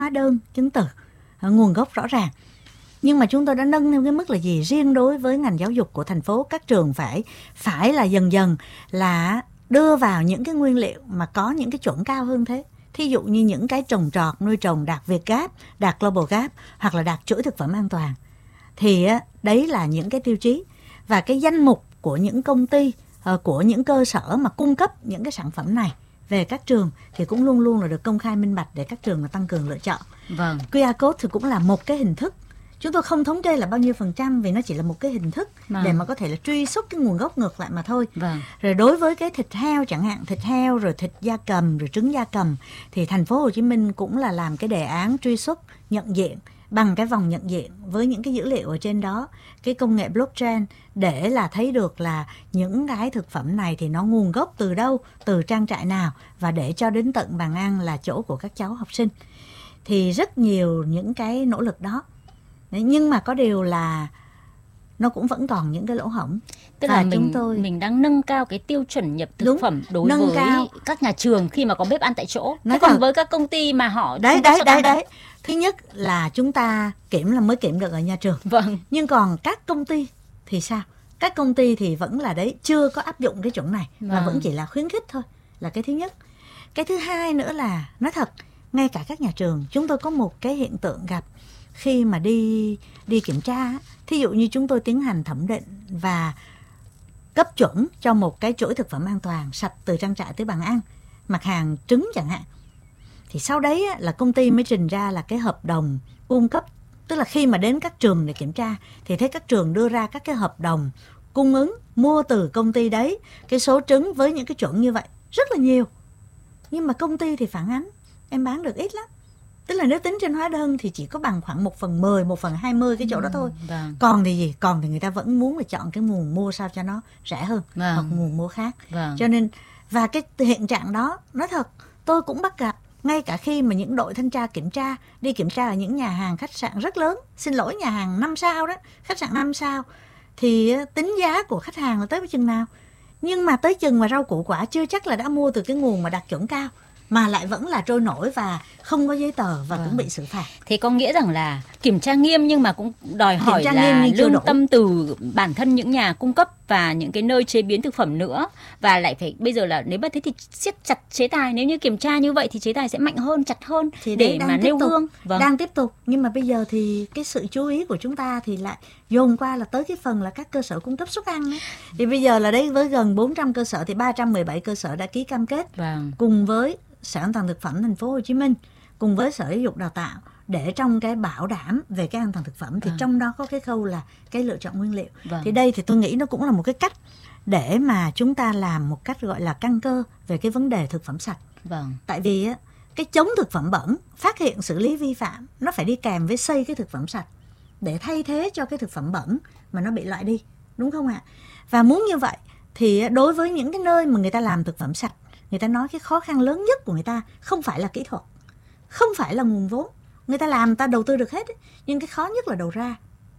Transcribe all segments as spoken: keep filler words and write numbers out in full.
hóa đơn chứng từ, nguồn gốc rõ ràng. Nhưng mà chúng tôi đã nâng lên cái mức là gì? Riêng đối với ngành giáo dục của thành phố, các trường phải phải là dần dần là đưa vào những cái nguyên liệu mà có những cái chuẩn cao hơn thế. Thí dụ như những cái trồng trọt, nuôi trồng đạt Việt Gap, đạt Global Gap hoặc là đạt chuỗi thực phẩm an toàn. Thì đấy là những cái tiêu chí. Và cái danh mục của những công ty, của những cơ sở mà cung cấp những cái sản phẩm này về các trường thì cũng luôn luôn là được công khai minh bạch để các trường mà tăng cường lựa chọn. Vâng. quy rờ code thì cũng là một cái hình thức. Chúng tôi không thống kê là bao nhiêu phần trăm vì nó chỉ là một cái hình thức vâng. để mà có thể là truy xuất cái nguồn gốc ngược lại mà thôi. Vâng. Rồi đối với cái thịt heo chẳng hạn, thịt heo rồi thịt gia cầm rồi trứng gia cầm thì thành phố Hồ Chí Minh cũng là làm cái đề án truy xuất nhận diện bằng cái vòng nhận diện với những cái dữ liệu ở trên đó, cái công nghệ blockchain để là thấy được là những cái thực phẩm này thì nó nguồn gốc từ đâu, từ trang trại nào và để cho đến tận bàn ăn là chỗ của các cháu học sinh. Thì rất nhiều những cái nỗ lực đó. Nhưng mà có điều là nó cũng vẫn còn những cái lỗ hổng. Tức là mình, chúng tôi... mình đang nâng cao cái tiêu chuẩn nhập thực Đúng, phẩm đối nâng với cao. các nhà trường khi mà có bếp ăn tại chỗ. Nói Thế còn thật. với các công ty mà họ... Đấy, đấy, đấy, đấy. Thứ nhất là chúng ta kiểm là mới kiểm được ở nhà trường. Vâng. Nhưng còn các công ty thì sao? Các công ty thì vẫn là đấy, chưa có áp dụng cái chuẩn này. Vâng. Mà vẫn chỉ là khuyến khích thôi. Là cái thứ nhất. Cái thứ hai nữa là, nói thật, ngay cả các nhà trường, chúng tôi có một cái hiện tượng gặp khi mà đi đi kiểm tra, thí dụ như chúng tôi tiến hành thẩm định và cấp chuẩn cho một cái chuỗi thực phẩm an toàn sạch từ trang trại tới bàn ăn, mặt hàng trứng chẳng hạn, thì sau đấy là công ty mới trình ra là cái hợp đồng cung cấp. Tức là khi mà đến các trường để kiểm tra thì thấy các trường đưa ra các cái hợp đồng cung ứng mua từ công ty đấy cái số trứng với những cái chuẩn như vậy rất là nhiều, nhưng mà công ty thì phản ánh em bán được ít lắm. Tức là nếu tính trên hóa đơn thì chỉ có bằng khoảng một phần mười, một phần hai mươi cái chỗ đó thôi. Vâng. Còn thì gì? Còn thì người ta vẫn muốn là chọn cái nguồn mua sao cho nó rẻ hơn. Vâng. Hoặc nguồn mua khác. Vâng. Cho nên, và cái hiện trạng đó, nói thật, tôi cũng bắt gặp. Ngay cả khi mà những đội thanh tra kiểm tra, đi kiểm tra ở những nhà hàng khách sạn rất lớn, xin lỗi nhà hàng năm sao đó, khách sạn năm sao, thì tính giá của khách hàng là tới chừng nào. Nhưng mà tới chừng mà rau củ quả chưa chắc là đã mua từ cái nguồn mà đạt chuẩn cao, mà lại vẫn là trôi nổi và không có giấy tờ và vâng. cũng bị xử phạt. Thế có nghĩa rằng là kiểm tra nghiêm nhưng mà cũng đòi hỏi là lương tâm từ bản thân những nhà cung cấp và những cái nơi chế biến thực phẩm nữa. Và lại phải bây giờ là nếu mà thế thì siết chặt chế tài. Nếu như kiểm tra như vậy thì chế tài sẽ mạnh hơn, chặt hơn thì để mà nêu gương. Vâng. Đang tiếp tục. Nhưng mà bây giờ thì cái sự chú ý của chúng ta thì lại dồn qua là tới cái phần là các cơ sở cung cấp suất ăn ấy. Thì bây giờ là đấy, với gần bốn trăm cơ sở thì ba trăm mười bảy cơ sở đã ký cam kết vâng. cùng với Sở An toàn thực phẩm thành phố Hồ Chí Minh, cùng với Sở Giáo dục Đào tạo để trong cái bảo đảm về cái an toàn thực phẩm thì vâng. trong đó có cái khâu là cái lựa chọn nguyên liệu. Vâng. Thì đây thì tôi nghĩ nó cũng là một cái cách để mà chúng ta làm một cách gọi là căn cơ về cái vấn đề thực phẩm sạch. Vâng. Tại vì á, cái chống thực phẩm bẩn, phát hiện xử lý vi phạm nó phải đi kèm với xây cái thực phẩm sạch để thay thế cho cái thực phẩm bẩn mà nó bị loại đi, đúng không ạ? Và muốn như vậy thì đối với những cái nơi mà người ta làm thực phẩm sạch, người ta nói cái khó khăn lớn nhất của người ta không phải là kỹ thuật, không phải là nguồn vốn. Người ta làm, người ta đầu tư được hết ấy. Nhưng cái khó nhất là đầu ra.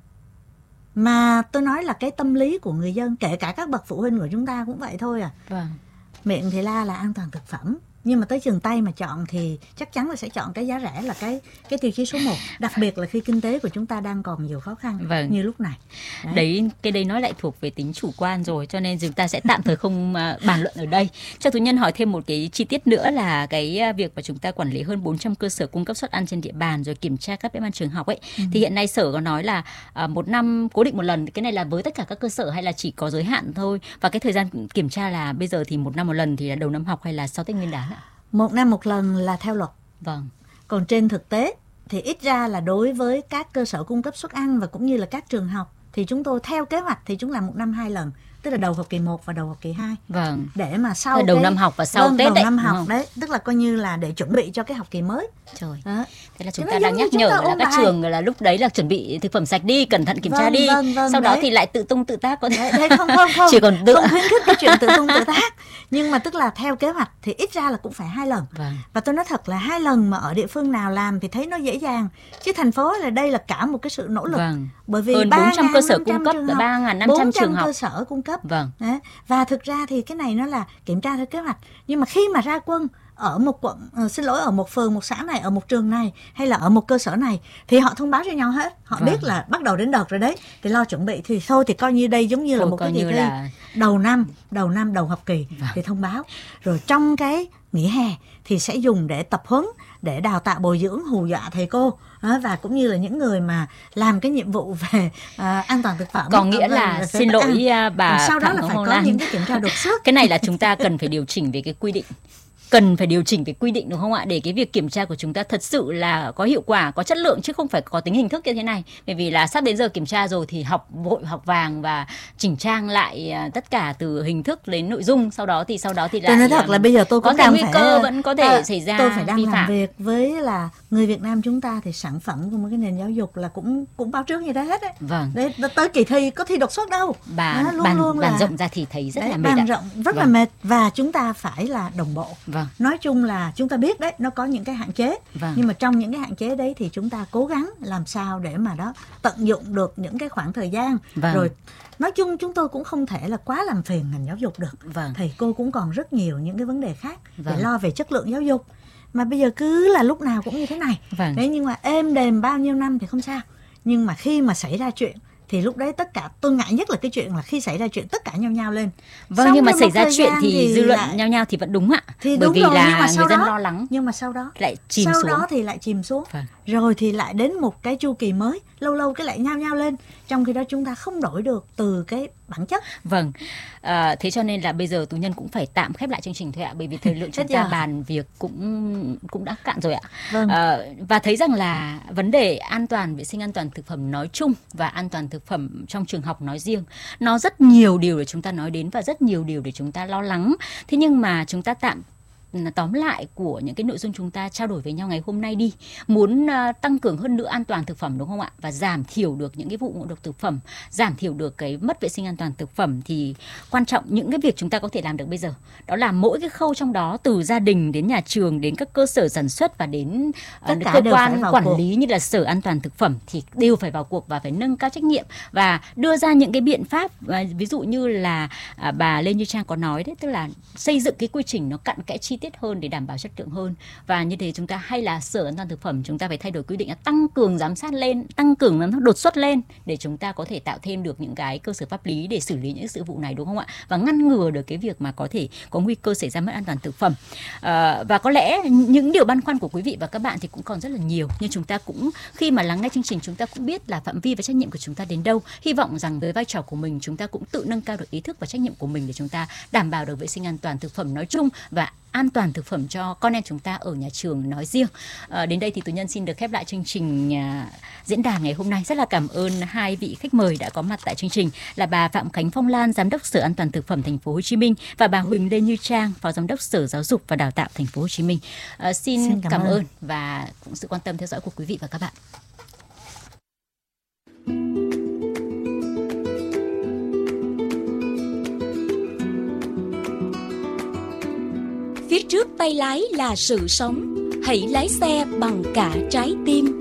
Mà tôi nói là cái tâm lý của người dân, kể cả các bậc phụ huynh của chúng ta cũng vậy thôi à. Vâng. Miệng thì la là an toàn thực phẩm, nhưng mà tới chừng tay mà chọn thì chắc chắn là sẽ chọn cái giá rẻ là cái cái tiêu chí số một. Đặc biệt là khi kinh tế của chúng ta đang còn nhiều khó khăn vâng. như lúc này. Đấy. đấy, cái đấy nó lại thuộc về tính chủ quan rồi, cho nên chúng ta sẽ tạm thời không bàn luận ở đây. Cho Tú Nhân hỏi thêm một cái chi tiết nữa là cái việc mà chúng ta quản lý hơn bốn trăm cơ sở cung cấp suất ăn trên địa bàn rồi kiểm tra các bếp ăn trường học ấy. Ừ. Thì hiện nay Sở có nói là một năm cố định một lần, cái này là với tất cả các cơ sở hay là chỉ có giới hạn thôi? Và cái thời gian kiểm tra là bây giờ thì một năm một lần thì là đầu năm học hay là sau Tết Nguyên đán ạ? Một năm một lần là theo luật. Vâng. Còn trên thực tế thì ít ra là đối với các cơ sở cung cấp suất ăn và cũng như là các trường học thì chúng tôi theo kế hoạch thì chúng làm một năm hai lần, tức là đầu học kỳ một và đầu học kỳ hai. Vâng. Để mà sau đầu cái... năm học và sau vâng, Tết đầu đấy. năm học đấy, tức là coi như là để chuẩn bị cho cái học kỳ mới. Trời. Đó. Thế là chúng ta đang nhắc nhở là các bài. Trường là lúc đấy là chuẩn bị thực phẩm sạch đi, cẩn thận kiểm vâng, tra đi. Vâng, vâng, sau đấy. đó thì lại tự tung tự tác có đấy, đấy, không không không. Chỉ còn tự... không khuyến khích cái chuyện tự tung tự tác. Nhưng mà tức là theo kế hoạch thì ít ra là cũng phải hai lần. Vâng. Và tôi nói thật là hai lần mà ở địa phương nào làm thì thấy nó dễ dàng. Chứ thành phố là đây là cả một cái sự nỗ lực. Vâng. Bởi vì hơn bốn trăm cơ sở cung cấp và ba nghìn năm trăm trường học. cơ sở cung cấp. Vâng. Đấy. Và thực ra thì cái này nó là kiểm tra theo kế hoạch. Nhưng mà khi mà ra quân ở một quận, uh, xin lỗi, ở một phường, một xã này, ở một trường này, hay là ở một cơ sở này, thì họ thông báo cho nhau hết. Họ vâng. biết là bắt đầu đến đợt rồi đấy, thì lo chuẩn bị. Thì thôi thì coi như đây giống như là thôi, một cái kỳ thi là... đầu năm, đầu năm, đầu học kỳ vâng. thì thông báo. Rồi trong cái nghỉ hè thì sẽ dùng để tập huấn, để đào tạo bồi dưỡng, hù dọa thầy cô, và cũng như là những người mà làm cái nhiệm vụ về à, an toàn thực phẩm. Có nghĩa là về xin lỗi ăn. Bà sau đó là phải có Lan. Những cái kiểm tra đột xuất. Cái này là chúng ta cần phải điều chỉnh về cái quy định. Cần phải điều chỉnh về quy định đúng không ạ, để cái việc kiểm tra của chúng ta thật sự là có hiệu quả, có chất lượng, chứ không phải có tính hình thức như thế này. Bởi vì là sắp đến giờ kiểm tra rồi thì học vội học vàng và chỉnh trang lại tất cả từ hình thức đến nội dung, sau đó thì sau đó thì lại. Tôi nói thật là bây giờ tôi cũng có thể nguy phải, cơ vẫn có thể à, xảy ra tôi phải đang vi làm phạm. việc với là người Việt Nam chúng ta thì sản phẩm của một cái nền giáo dục là cũng cũng báo trước như thế hết đấy. Vâng. Đấy, tới kỳ thi có thi đột xuất đâu. Bà đó, luôn bàn, luôn bàn là... rộng ra thì thấy rất đấy, là mệt. Bàn rộng rất vâng. là mệt, và chúng ta phải là đồng bộ. Vâng. Nói chung là chúng ta biết đấy, nó có những cái hạn chế, vâng. nhưng mà trong những cái hạn chế đấy thì chúng ta cố gắng làm sao để mà đó tận dụng được những cái khoảng thời gian. Vâng. Rồi nói chung chúng tôi cũng không thể là quá làm phiền ngành giáo dục được. Vâng. Thầy cô cũng còn rất nhiều những cái vấn đề khác vâng. để lo về chất lượng giáo dục, mà bây giờ cứ là lúc nào cũng như thế này. Vâng. Đấy, nhưng mà êm đềm bao nhiêu năm thì không sao, nhưng mà khi mà xảy ra chuyện thì lúc đấy tất cả, tôi ngại nhất là cái chuyện là khi xảy ra chuyện tất cả nhao nhao lên. Vâng, xong nhưng mà xảy ra chuyện thì, thì dư luận lại... nhao nhao thì vẫn đúng ạ. Thì bởi đúng vì rồi, là nhưng mà người dân đó, lo lắng. Nhưng mà sau đó lại chìm sau xuống. Sau đó thì lại chìm xuống. Vâng. Rồi thì lại đến một cái chu kỳ mới, lâu lâu cái lại nhao nhao lên. Trong khi đó chúng ta không đổi được từ cái bản chất. Vâng, à, thế cho nên là bây giờ Tú Nhân cũng phải tạm khép lại chương trình thôi ạ, bởi vì thời lượng chúng ta bàn việc cũng cũng đã cạn rồi ạ. Vâng. À, và thấy rằng là vấn đề an toàn, vệ sinh an toàn thực phẩm nói chung và an toàn thực phẩm trong trường học nói riêng, nó rất nhiều điều để chúng ta nói đến và rất nhiều điều để chúng ta lo lắng. Thế nhưng mà chúng ta tạm tóm lại của những cái nội dung chúng ta trao đổi với nhau ngày hôm nay đi, muốn uh, tăng cường hơn nữa an toàn thực phẩm đúng không ạ, và giảm thiểu được những cái vụ ngộ độc thực phẩm, giảm thiểu được cái mất vệ sinh an toàn thực phẩm, thì quan trọng những cái việc chúng ta có thể làm được bây giờ đó là mỗi cái khâu trong đó, từ gia đình đến nhà trường, đến các cơ sở sản xuất và đến uh, cơ quan quản cuộc. lý như là Sở An toàn thực phẩm thì đều phải vào cuộc và phải nâng cao trách nhiệm và đưa ra những cái biện pháp, uh, ví dụ như là uh, bà Lê Như Trang có nói đấy, tức là xây dựng cái quy trình nó cặn kẽ chi tiết hơn để đảm bảo chất lượng hơn. Và như thế chúng ta, hay là Sở An toàn thực phẩm, chúng ta phải thay đổi quy định, tăng cường giám sát lên, tăng cường giám sát đột xuất lên, để chúng ta có thể tạo thêm được những cái cơ sở pháp lý để xử lý những sự vụ này đúng không ạ, và ngăn ngừa được cái việc mà có thể có nguy cơ xảy ra mất an toàn thực phẩm. À, và có lẽ những điều băn khoăn của quý vị và các bạn thì cũng còn rất là nhiều, nhưng chúng ta cũng khi mà lắng nghe chương trình chúng ta cũng biết là phạm vi và trách nhiệm của chúng ta đến đâu. Hy vọng rằng với vai trò của mình chúng ta cũng tự nâng cao được ý thức và trách nhiệm của mình để chúng ta đảm bảo được vệ sinh an toàn thực phẩm nói chung và an toàn thực phẩm cho con em chúng ta ở nhà trường nói riêng. À, đến đây thì Tú Nhân xin được khép lại chương trình à, diễn đàn ngày hôm nay. Rất là cảm ơn hai vị khách mời đã có mặt tại chương trình, là bà Phạm Khánh Phong Lan, Giám đốc Sở An toàn thực phẩm Thành phố Hồ Chí Minh, và bà Huỳnh Lê Như Trang, Phó Giám đốc Sở Giáo dục và Đào tạo Thành phố Hồ Chí Minh. À, xin, xin cảm, cảm ơn. ơn và cũng sự quan tâm theo dõi của quý vị và các bạn. Phía trước tay lái là sự sống, hãy lái xe bằng cả trái tim.